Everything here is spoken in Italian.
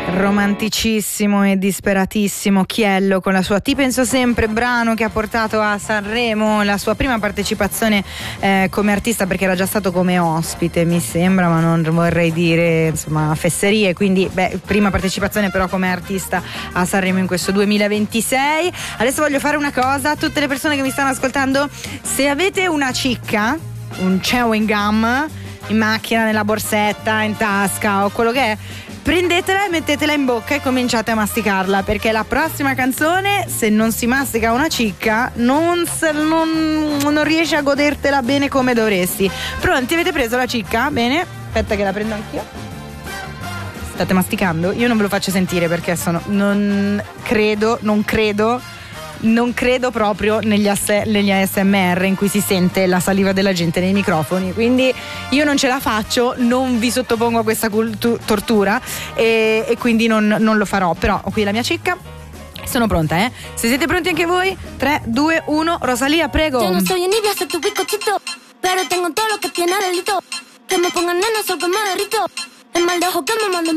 Romanticissimo e disperatissimo Chiello con la sua Ti penso sempre, brano che ha portato a Sanremo la sua prima partecipazione come artista, perché era già stato come ospite mi sembra, ma non vorrei dire insomma fesserie, quindi prima partecipazione però come artista a Sanremo in questo 2026. Adesso voglio fare una cosa a tutte le persone che mi stanno ascoltando: se avete una cicca, un chewing gum in macchina, nella borsetta, in tasca o quello che è, prendetela e mettetela in bocca e cominciate a masticarla, perché la prossima canzone, se non si mastica una cicca, non riesci a godertela bene come dovresti. Pronti? Avete preso la cicca? Bene, aspetta che la prendo anch'io. State masticando? Io non ve lo faccio sentire perché non credo proprio negli ASMR in cui si sente la saliva della gente nei microfoni, quindi io non ce la faccio, non vi sottopongo a questa tortura e quindi non lo farò. Però ho qui la mia cicca, sono pronta, se siete pronti anche voi, 3, 2, 1, Rosalía, prego. Yo no soy envidia, soy tu bizcochito, pero tengo todo lo que tiene delito, que me pongan nena, sol que me derrito, el mal de ojo que me mando